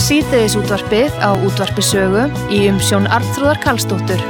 Síðdegisútvarpið á Útvarpi Sögu í umsjón Arnþrúðar Karlsdóttur.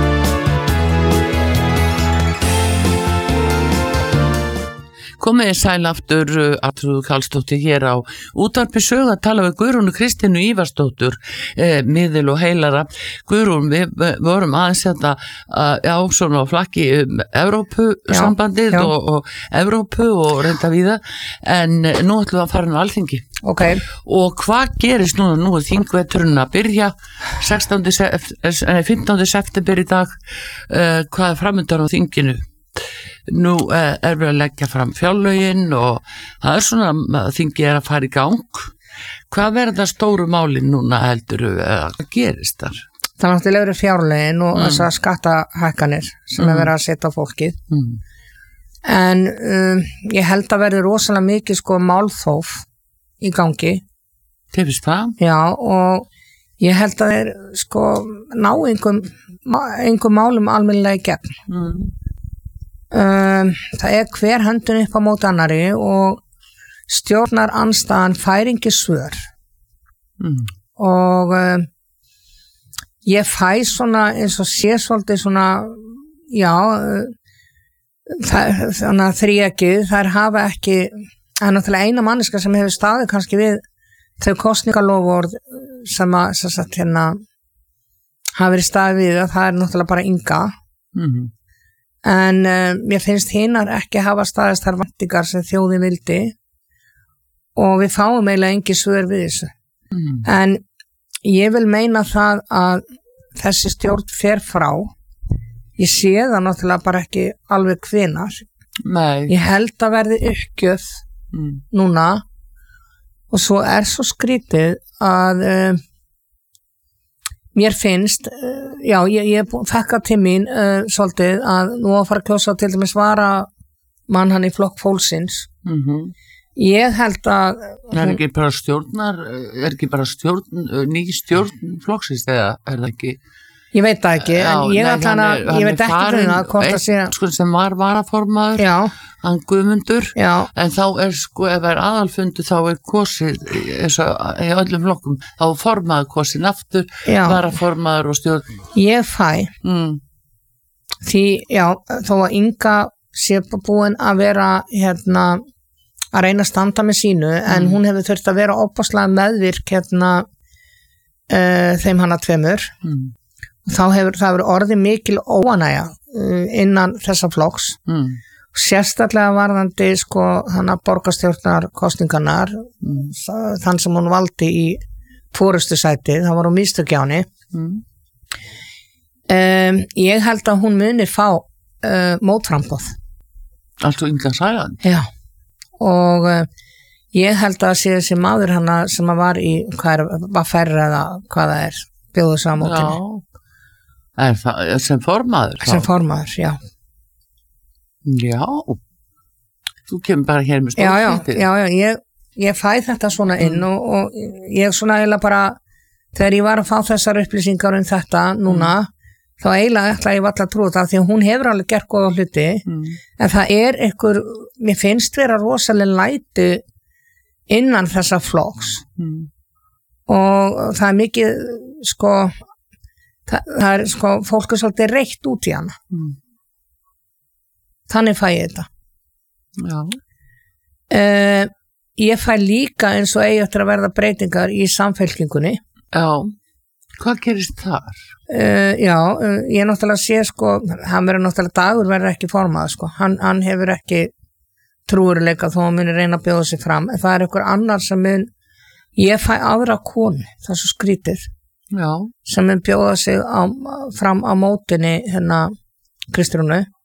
Komið sæl aftur, Arnþrúður Karlsdóttir hér á Útvarpi Sögu að tala við Guðrúnu Kristínu Ívarsdóttur, miðil og heilara. Guðrún, við vorum aðeins þetta svona á flakki Evrópusambandið og Evrópu og reynda víða, en nú ætlum við að fara á Alþingi. Okay. Og hvað gerist núna? Nú þingveturinn að byrja 15. september í dag, hvað framundan á þinginu? Nú við að leggja fram fjárlögin og það svona að þingi að fara í gang. Hvað verða stóru málin núna heldur að gerist þar? Það náttúrulega eru fjárlögin og þessar skattahækkanir sem verið að setja á fólkið. En ég held að verði rosalega mikið málþóf í gangi. Þið finnst það? Já, og ég held að þeir ná engum málum almennilega í gegn. Það hver höndun upp á móti annari og stjórnar andstaðan færingi svör og ég fæ svona eins og sé svolítið svona þannig að þríekið þær hafa ekki, það er náttúrulega eina manneska sem hefur staðið kannski við þau kosningalofvörð sem að hafa verið staðið við að það er náttúrulega bara Inga en mér finnst hinnar ekki hafa staðist þær væntingar sem þjóðin vildi og við fáum eiginlega engin svör við þessu. En ég vil meina það að þessi stjórn fer frá. Ég sé það náttúrulega bara ekki alveg hvenær. Nei. Ég held að verði uppgjöf núna og svo svo skrítið að mér finnst, ég fekka til mín svolítið að nú að fara að kjósa til dæmis varamann hann í flokk fólksins. Ég held að er ekki bara ný stjórn flokksins eða er það ekki? Ég veit það ekki, en ég veit ekki fyrir það hvort að sé sem var varaformaður, hann Guðmundur, en þá ef aðalfundu þá kosið eins og í öllum flokkum, þá formaður kosin aftur, varaformaður og stjórn. Ég fæ því, þó að Inga sé búin að vera að reyna að standa með sínu, en hún hefur þurft að vera opaslega meðvirk þeim hana tveimur. Þá hefur orðið mikil óánægja innan þessa flokks sérstaklega varðandi hana borgarstjórnar kosningarnar þann sem hún valdi í forystusæti, það var á mistökjáni. Ég held að hún muni fá mótframboð. Alltaf Inga Sæland? Já, og ég held að sé þessi maður hana sem var í var færri eða hvað það bjóðu sig á mótinu. Sem formaður? Sem formaður, já. Já, þú kemur bara hér með stórfréttir. Já, ég fæ þetta svona inn og ég svona eiginlega bara, þegar ég var að fá þessar upplýsingar þetta núna, þá eiginlega ætla ég valla að trúa það, því að hún hefur alveg gert góða hluti, en það mér finnst vera rosalega læti innan þessa flokks og það mikið, það fólk svolítið reitt út í hana. Þannig fæ ég þetta. Já. Ég fæ líka eins og eigi eftir að verða breytingar í samfélkingunni. Já. Hvað gerist þar? Ég náttúrulega sé hann verður náttúrulega Dagur verður ekki formaður hann hefur ekki trúurleika þó hann muni reyna að bjóða sig fram, en það einhver annar sem ég fæ aðra konu, það svo skrítið. Já. Sem bjóða sig fram á mótinni Kristrúnu